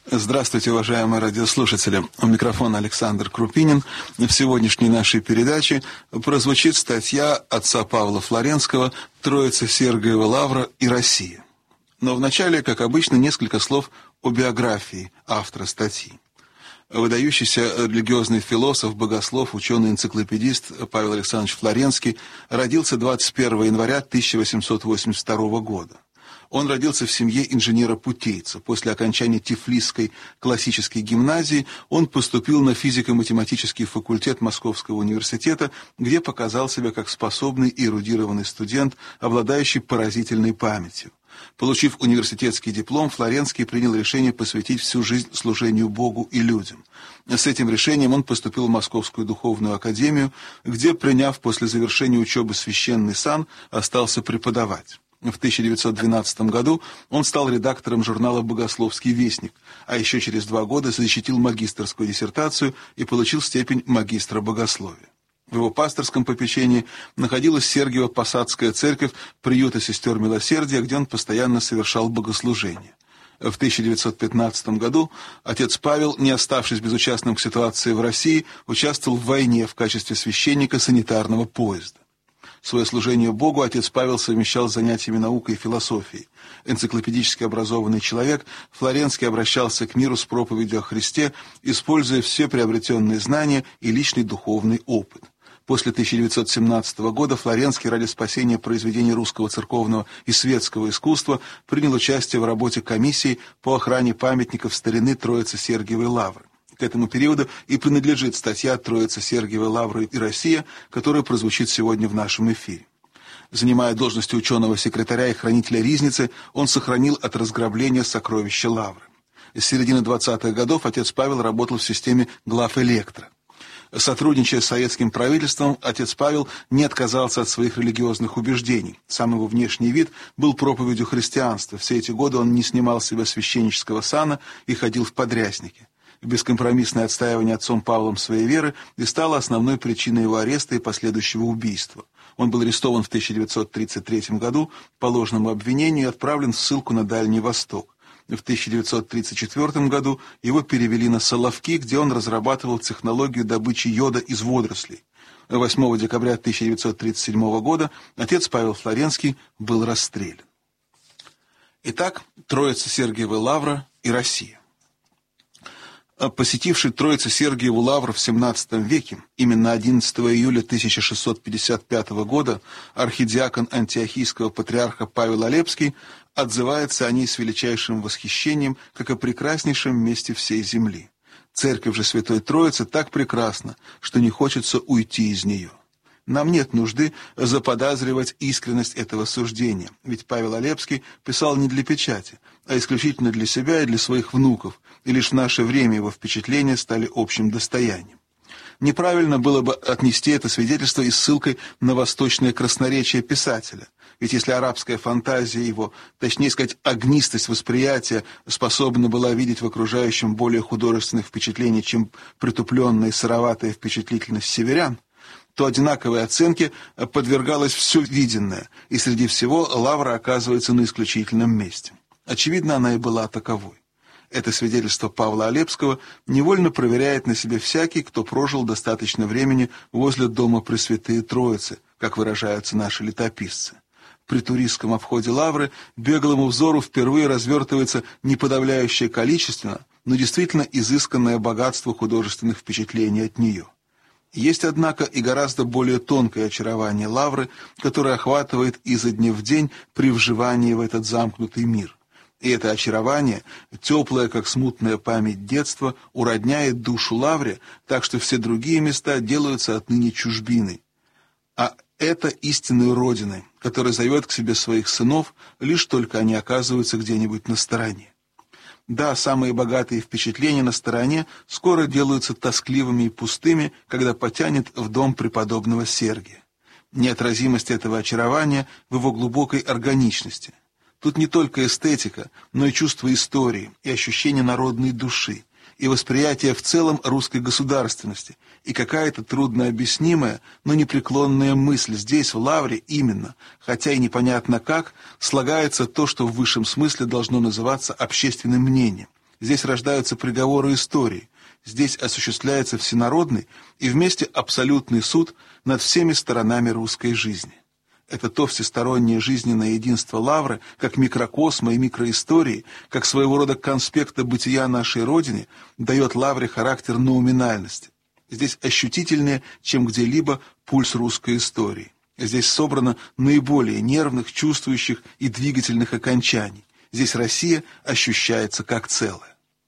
Здравствуйте, уважаемые радиослушатели. У микрофона Александр Крупинин. В сегодняшней нашей передаче прозвучит статья отца Павла Флоренского «Троица Сергиева Лавра и Россия». Но вначале, как обычно, несколько слов о биографии автора статьи. Выдающийся религиозный философ, богослов, ученый-энциклопедист Павел Александрович Флоренский родился 21 января 1882 года. Он родился в семье инженера-путейца. После окончания Тифлисской классической гимназии он поступил на физико-математический факультет Московского университета, где показал себя как способный и эрудированный студент, обладающий поразительной памятью. Получив университетский диплом, Флоренский принял решение посвятить всю жизнь служению Богу и людям. С этим решением он поступил в Московскую духовную академию, где, приняв после завершения учебы священный сан, остался преподавать. В 1912 году он стал редактором журнала «Богословский вестник», а еще через 2 года защитил магистерскую диссертацию и получил степень магистра богословия. В его пасторском попечении находилась Сергиево-Посадская церковь приюта сестер милосердия, где он постоянно совершал богослужение. В 1915 году отец Павел, не оставшись безучастным к ситуации в России, участвовал в войне в качестве священника санитарного поезда. Свое служение Богу отец Павел совмещал с занятиями наукой и философией. Энциклопедически образованный человек, Флоренский обращался к миру с проповедью о Христе, используя все приобретенные знания и личный духовный опыт. После 1917 года Флоренский ради спасения произведений русского церковного и светского искусства принял участие в работе комиссии по охране памятников старины Троицы Сергиевой Лавры. К этому периоду и принадлежит статья «Троица Сергиева Лавра и Россия», которая прозвучит сегодня в нашем эфире. Занимая должность ученого-секретаря и хранителя ризницы, он сохранил от разграбления сокровища Лавры. С середины 20-х годов отец Павел работал в системе главэлектро. Сотрудничая с советским правительством, отец Павел не отказался от своих религиозных убеждений. Сам его внешний вид был проповедью христианства. Все эти годы он не снимал с себя священнического сана и ходил в подряснике. Бескомпромиссное отстаивание отцом Павлом своей веры и стало основной причиной его ареста и последующего убийства. Он был арестован в 1933 году по ложному обвинению и отправлен в ссылку на Дальний Восток. В 1934 году его перевели на Соловки, где он разрабатывал технологию добычи йода из водорослей. 8 декабря 1937 года отец Павел Флоренский был расстрелян. Итак, Троица Сергиева Лавра и Россия. Посетивший Троицу Сергиеву Лавру в XVII веке, именно 11 июля 1655 года, архидиакон антиохийского патриарха Павел Алепский отзывается о ней с величайшим восхищением, как о прекраснейшем месте всей земли. Церковь же Святой Троицы так прекрасна, что не хочется уйти из нее. Нам нет нужды заподозривать искренность этого суждения, ведь Павел Алепский писал не для печати, а исключительно для себя и для своих внуков, и лишь в наше время его впечатления стали общим достоянием. Неправильно было бы отнести это свидетельство и ссылкой на восточное красноречие писателя, ведь если арабская фантазия его, точнее сказать, огнистость восприятия, способна была видеть в окружающем более художественных впечатлений, чем притупленная и сыроватая впечатлительность северян, то одинаковой оценке подвергалось все виденное, и среди всего Лавра оказывается на исключительном месте. Очевидно, она и была таковой. Это свидетельство Павла Алепского невольно проверяет на себе всякий, кто прожил достаточно времени возле дома Пресвятые Троицы, как выражаются наши летописцы. При туристском обходе Лавры беглому взору впервые развертывается не подавляющее количественно, но действительно изысканное богатство художественных впечатлений от нее. Есть, однако, и гораздо более тонкое очарование Лавры, которое охватывает изо дня в день при вживании в этот замкнутый мир. И это очарование, теплое, как смутная память детства, уродняет душу Лавре, так что все другие места делаются отныне чужбиной. А это истинной родиной, которая зовет к себе своих сынов, лишь только они оказываются где-нибудь на стороне. Да, самые богатые впечатления на стороне скоро делаются тоскливыми и пустыми, когда потянет в дом преподобного Сергия. Неотразимость этого очарования в его глубокой органичности. Тут не только эстетика, но и чувство истории, и ощущение народной души, и восприятие в целом русской государственности, и какая-то труднообъяснимая, но непреклонная мысль здесь, в Лавре, именно, хотя и непонятно как, слагается то, что в высшем смысле должно называться общественным мнением, Здесь рождаются приговоры истории. Здесь осуществляется всенародный и вместе абсолютный суд над всеми сторонами русской жизни. Это то всестороннее жизненное единство Лавры, как микрокосма и микроистории, как своего рода конспекта бытия нашей Родине, дает Лавре характер ноуминальности. Здесь ощутительнее, чем где-либо, пульс русской истории. Здесь собрано наиболее нервных, чувствующих и двигательных окончаний. Здесь Россия ощущается как целое.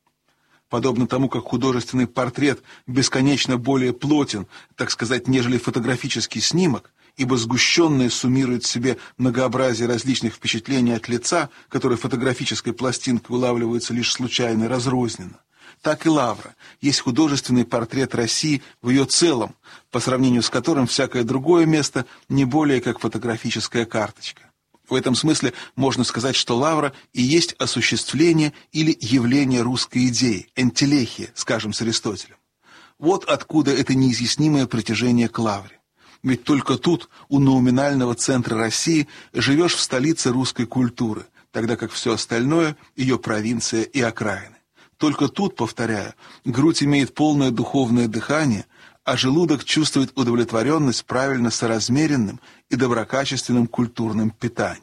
Подобно тому, как художественный портрет бесконечно более плотен, так сказать, нежели фотографический снимок, ибо сгущенное суммирует в себе многообразие различных впечатлений от лица, которые фотографической пластинкой улавливаются лишь случайно и разрозненно, так и Лавра есть художественный портрет России в ее целом, по сравнению с которым всякое другое место не более как фотографическая карточка. В этом смысле можно сказать, что Лавра и есть осуществление или явление русской идеи, энтелехия, скажем с Аристотелем. Вот откуда это неизъяснимое притяжение к Лавре. Ведь только тут, у ноуминального центра России, живешь в столице русской культуры, тогда как все остальное – ее провинция и окраины. Только тут, повторяю, грудь имеет полное духовное дыхание, а желудок чувствует удовлетворенность правильно соразмеренным и доброкачественным культурным питанием.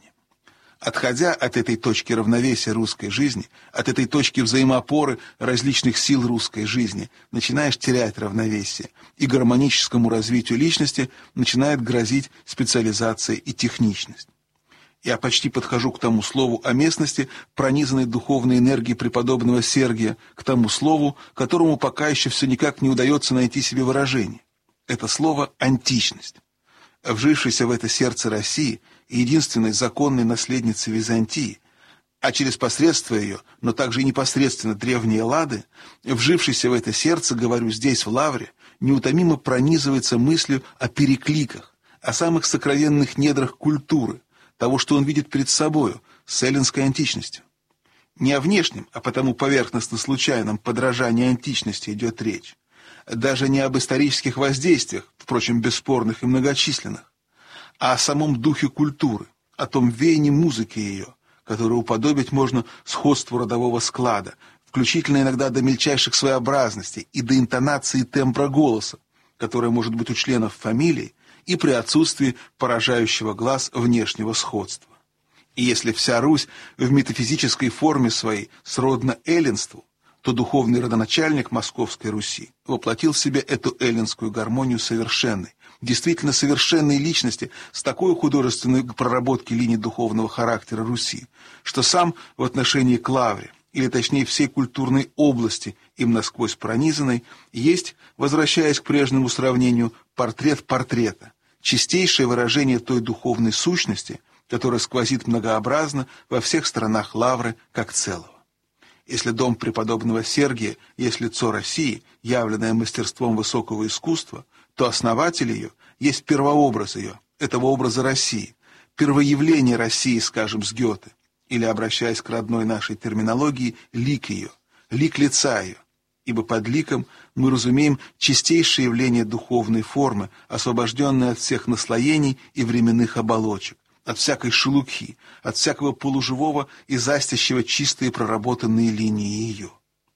Отходя от этой точки равновесия русской жизни, от этой точки взаимоопоры различных сил русской жизни, начинаешь терять равновесие, и гармоническому развитию личности начинает грозить специализация и техничность. Я почти подхожу к тому слову о местности, пронизанной духовной энергией преподобного Сергия, к тому слову, которому пока еще все никак не удается найти себе выражение. Это слово «античность». Вжившийся в это сердце России и единственной законной наследницы Византии, а через посредство ее, но также и непосредственно древние Эллады, вжившийся в это сердце, говорю здесь, в Лавре, неутомимо пронизывается мыслью о перекликах, о самых сокровенных недрах культуры, того, что он видит перед собою, с эллинской античностью. Не о внешнем, а потому поверхностно-случайном подражании античности идет речь. Даже не об исторических воздействиях, впрочем, бесспорных и многочисленных, а о самом духе культуры, о том веянии музыки ее, которую уподобить можно сходству родового склада, включительно иногда до мельчайших своеобразностей и до интонации тембра голоса, которая может быть у членов фамилии, и при отсутствии поражающего глаз внешнего сходства. И если вся Русь в метафизической форме своей сродна эллинству, то духовный родоначальник Московской Руси воплотил в себе эту эллинскую гармонию совершенной, действительно совершенной личности с такой художественной проработки линий духовного характера Руси, что сам в отношении к Лавре, или точнее всей культурной области, им насквозь пронизанной, есть, возвращаясь к прежнему сравнению, портрет портрета, чистейшее выражение той духовной сущности, которая сквозит многообразно во всех сторонах Лавры как целого. Если дом преподобного Сергия есть лицо России, явленное мастерством высокого искусства, то основатель ее есть первообраз ее, этого образа России, первоявление России, скажем, с Гёте, или, обращаясь к родной нашей терминологии, лик ее, лик лица ее, ибо под ликом мы разумеем чистейшее явление духовной формы, освобожденное от всех наслоений и временных оболочек, от всякой шелухи, от всякого полуживого и застящего чистые проработанные линии ее.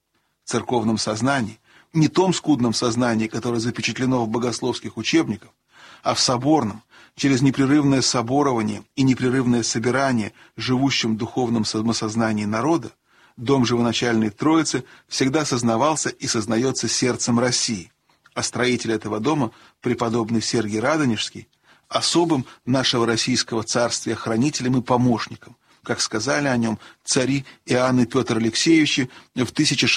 В церковном сознании, не том скудном сознании, которое запечатлено в богословских учебниках, а в соборном, через непрерывное соборование и непрерывное собирание живущем духовном самосознании народа, дом живоначальной Троицы всегда сознавался и сознается сердцем России, а строитель этого дома, преподобный Сергий Радонежский, особым нашего российского царствия хранителем и помощником, как сказали о нем цари Иоанн и Петр Алексеевичи в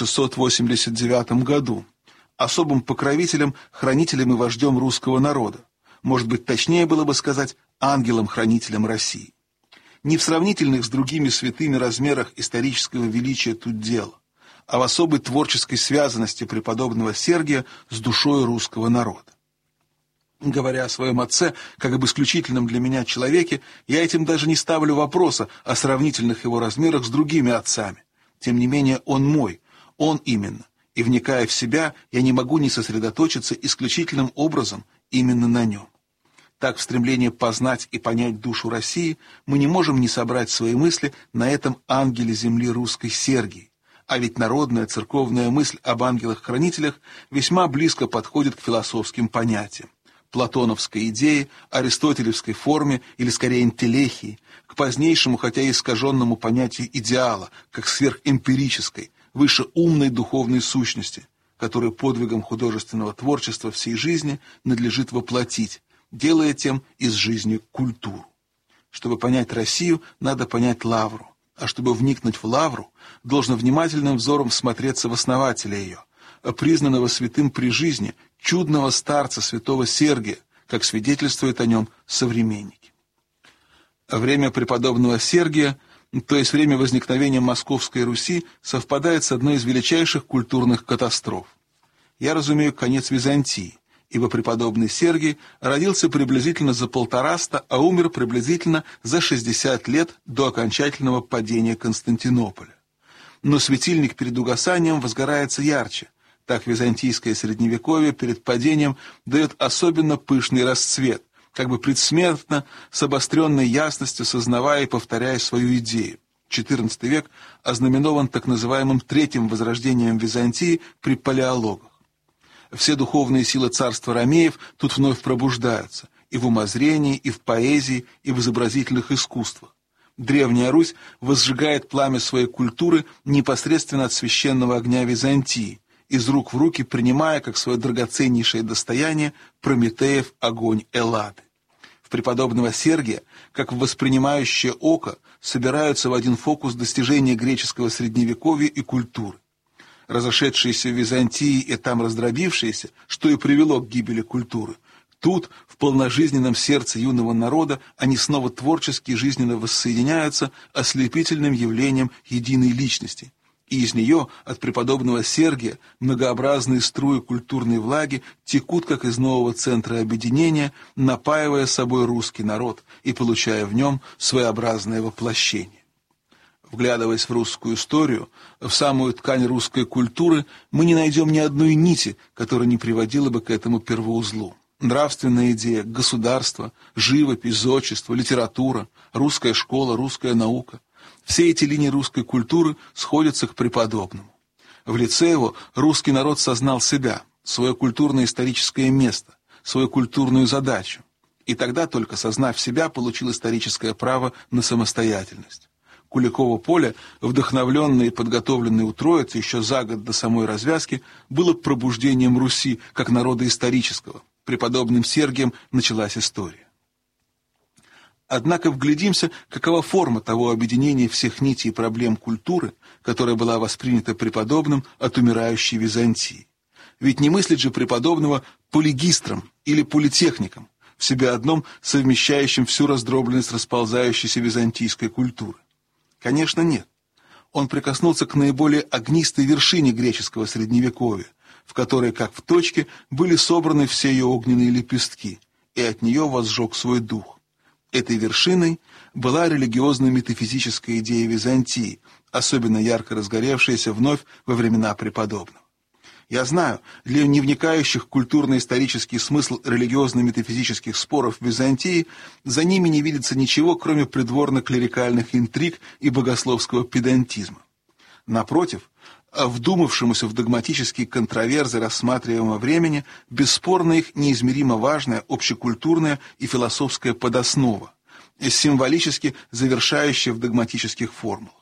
1689 году, особым покровителем, хранителем и вождем русского народа, может быть, точнее было бы сказать, ангелом-хранителем России. Не в сравнительных с другими святыми размерах исторического величия тут дело, а в особой творческой связанности преподобного Сергия с душой русского народа. Говоря о своем отце, как об исключительном для меня человеке, я этим даже не ставлю вопроса о сравнительных его размерах с другими отцами. Тем не менее, он мой, он именно, и, вникая в себя, я не могу не сосредоточиться исключительным образом именно на нем. Так, в стремлении познать и понять душу России, мы не можем не собрать свои мысли на этом ангеле земли русской Сергии, А ведь народная церковная мысль об ангелах-хранителях весьма близко подходит к философским понятиям. Платоновской идее, аристотелевской форме или скорее интеллехии, к позднейшему, хотя и искаженному понятию идеала, как сверхэмпирической, вышеумной духовной сущности, которую подвигом художественного творчества всей жизни надлежит воплотить, делая тем из жизни культуру. Чтобы понять Россию, надо понять Лавру, а чтобы вникнуть в Лавру, должно внимательным взором всмотреться в основателя ее, признанного святым при жизни, чудного старца святого Сергия, как свидетельствуют о нем современники. Время преподобного Сергия, то есть время возникновения Московской Руси, совпадает с одной из величайших культурных катастроф. Я разумею конец Византии, ибо преподобный Сергий родился приблизительно за 150, а умер приблизительно за 60 лет до окончательного падения Константинополя. Но светильник перед угасанием возгорается ярче. Так византийское средневековье перед падением дает особенно пышный расцвет, как бы предсмертно, с обостренной ясностью сознавая и повторяя свою идею. XIV век ознаменован так называемым Третьим возрождением Византии при палеологах. Все духовные силы царства ромеев тут вновь пробуждаются и в умозрении, и в поэзии, и в изобразительных искусствах. Древняя Русь возжигает пламя своей культуры непосредственно от священного огня Византии, из рук в руки принимая как свое драгоценнейшее достояние Прометеев огонь Эллады. В преподобного Сергия, как в воспринимающее око, собираются в один фокус достижения греческого средневековья и культуры. Разошедшиеся в Византии и там раздробившиеся, что и привело к гибели культуры, тут, в полножизненном сердце юного народа, они снова творчески и жизненно воссоединяются ослепительным явлением единой личности. И из нее, от преподобного Сергия, многообразные струи культурной влаги текут, как из нового центра объединения, напаивая собой русский народ и получая в нем своеобразное воплощение. Вглядываясь в русскую историю, в самую ткань русской культуры, мы не найдем ни одной нити, которая не приводила бы к этому первоузлу. Нравственная идея, государство, живопись, зодчество, литература, русская школа, русская наука – все эти линии русской культуры сходятся к преподобному. В лице его русский народ сознал себя, свое культурно-историческое место, свою культурную задачу. И тогда, только сознав себя, получил историческое право на самостоятельность. Куликово поле, вдохновленное и подготовленное у Троицы еще за год до самой развязки, было пробуждением Руси как народа исторического. Преподобным Сергием началась история. Однако вглядимся, какова форма того объединения всех нитей и проблем культуры, которая была воспринята преподобным от умирающей Византии. Ведь не мыслит же преподобного полигистром или политехником, в себе одном совмещающим всю раздробленность расползающейся византийской культуры. Конечно, нет. Он прикоснулся к наиболее огнистой вершине греческого средневековья, в которой, как в точке, были собраны все ее огненные лепестки, и от нее возжег свой дух. Этой вершиной была религиозно-метафизическая идея Византии, особенно ярко разгоревшаяся вновь во времена преподобного. Я знаю, для невникающих в культурно-исторический смысл религиозно-метафизических споров в Византии за ними не видится ничего, кроме придворно-клерикальных интриг и богословского педантизма. Напротив, вдумавшемуся в догматические контроверзы рассматриваемого времени, бесспорно их неизмеримо важная общекультурная и философская подоснова, символически завершающая в догматических формулах.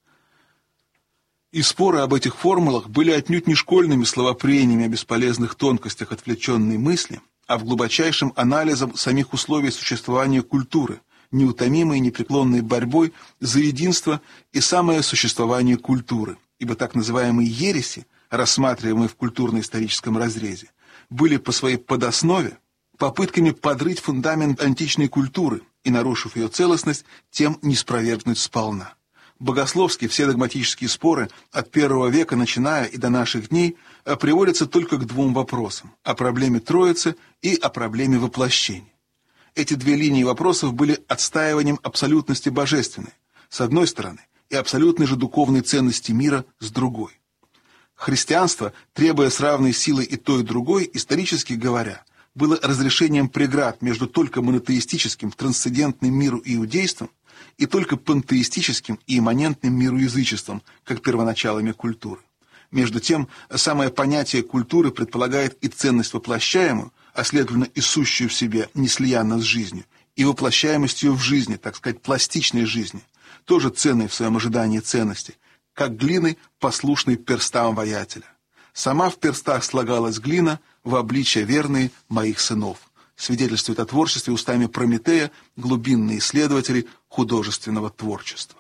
И споры об этих формулах были отнюдь не школьными словопрениями о бесполезных тонкостях отвлеченной мысли, а в глубочайшем анализом самих условий существования культуры, неутомимой и непреклонной борьбой за единство и самое существование культуры, ибо так называемые ереси, рассматриваемые в культурно-историческом разрезе, были по своей подоснове попытками подрыть фундамент античной культуры и, нарушив ее целостность, тем не спровергнуть сполна. Богословски все догматические споры от I века начиная и до наших дней приводятся только к двум вопросам – о проблеме Троицы и о проблеме воплощения. Эти две линии вопросов были отстаиванием абсолютности божественной, с одной стороны, и абсолютной же духовной ценности мира с другой. Христианство, требуя с равной силой и той, и другой, исторически говоря, было разрешением преград между только монотеистическим трансцендентным миру иудейством и только пантеистическим и имманентным миру язычеством, как первоначалами культуры. Между тем, самое понятие культуры предполагает и ценность воплощаемую, а следовательно и сущую в себе неслиянно с жизнью, и воплощаемость ее в жизни, так сказать, пластичной жизни, тоже ценной в своем ожидании ценности, как глины, послушной перстам воятеля. Сама в перстах слагалась глина в обличье верные моих сынов, свидетельствует о творчестве устами Прометея глубинные исследователи художественного творчества.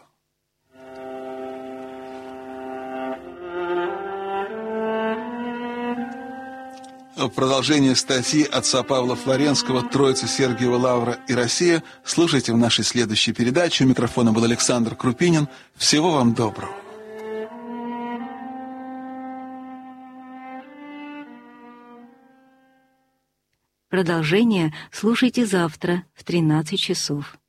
Продолжение статьи отца Павла Флоренского «Троица Сергиева Лавра и Россия» слушайте в нашей следующей передаче. У микрофона был Александр Крупинин. Всего вам доброго. Продолжение слушайте завтра в 13 часов.